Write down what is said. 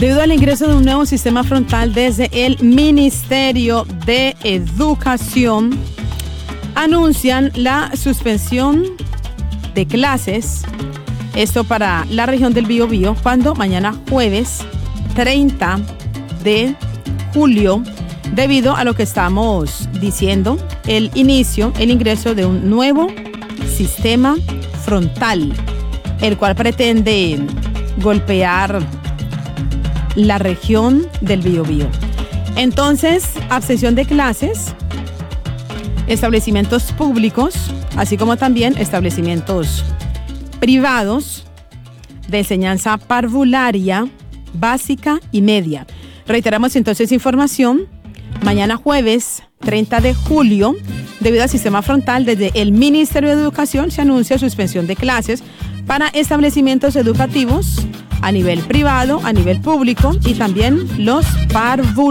Debido al ingreso de un nuevo sistema frontal desde el Ministerio de Educación, anuncian la suspensión de clases, esto para la región del Biobío, cuando mañana jueves 30 de julio, debido a lo que estamos diciendo, el ingreso de un nuevo sistema frontal, el cual pretende golpear la región del Biobío. Entonces, abstención de clases, establecimientos públicos, así como también establecimientos privados de enseñanza parvularia, básica y media. Reiteramos entonces información. Mañana jueves 30 de julio, debido al sistema frontal, desde el Ministerio de Educación se anuncia suspensión de clases para establecimientos educativos a nivel privado, a nivel público y también los parvularios.